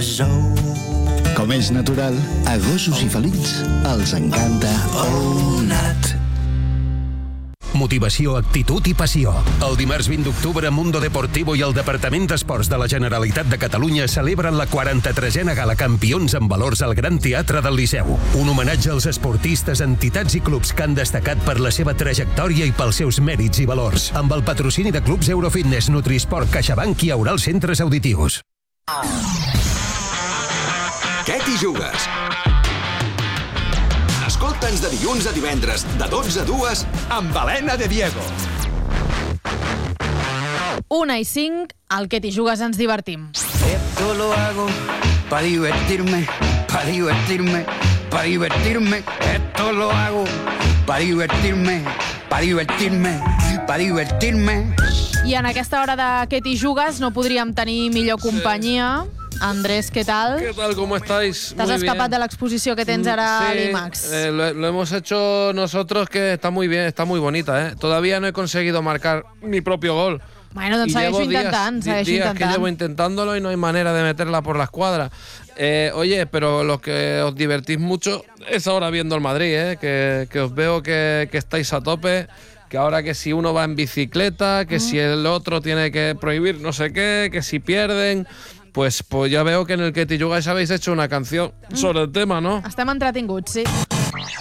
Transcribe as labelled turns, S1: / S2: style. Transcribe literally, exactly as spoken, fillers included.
S1: zoo. Com és natural, a gossos i felins els encanta Onat.
S2: Motivació, actitud i passió. El dimarts vint d'octubre, Mundo Deportivo i el Departament d'Esports de la Generalitat de Catalunya celebren la quaranta-tresena Gala Campions en valors al Gran Teatre del Liceu. Un homenatge als esportistes, entitats i clubs que han destacat per la seva trajectòria i pels seus mèrits i valors. Amb el patrocini de clubs Eurofitness, Nutrisport, CaixaBank i Aural Centres Auditius.
S3: Què t'hi jugues? Escolta'ns de dilluns a divendres, de dotze a dues, amb Helena de Diego.
S4: Una i cinc, al Que t'hi jugues ens divertim.
S5: Esto lo hago pa' divertirme, pa' divertirme, pa' divertirme. Esto lo hago pa' divertirme, pa' divertirme, pa' divertirme.
S4: I en aquesta hora de Que t'hi jugues no podríem tenir millor companyia. Andrés, ¿qué tal?
S6: ¿Qué tal? ¿Cómo estáis?
S4: ¿Te has
S6: muy
S4: escapado
S6: bien.
S4: de la exposición que tienes ahora
S6: Sí,
S4: al IMAX?
S6: eh, lo, lo hemos hecho nosotros, que está muy bien, está muy bonita, ¿eh? Todavía no he conseguido marcar mi propio gol.
S4: Bueno, doncs
S6: Y llevo
S4: segueixo
S6: días,
S4: intentant,
S6: di-
S4: segueixo
S6: días
S4: intentant.
S6: que llevo intentándolo y no hay manera de meterla por la escuadra. Eh, oye, pero los que os divertís mucho es ahora viendo el Madrid, ¿eh? Que, que os veo que, que estáis a tope. Que ahora que si uno va en bicicleta, que si el otro tiene que prohibir no sé qué, que si pierden... Pues, pues ya veo que en el Que t'hi jugues habéis hecho una canción sobre el tema, ¿no?
S4: Estem entretinguts, sí.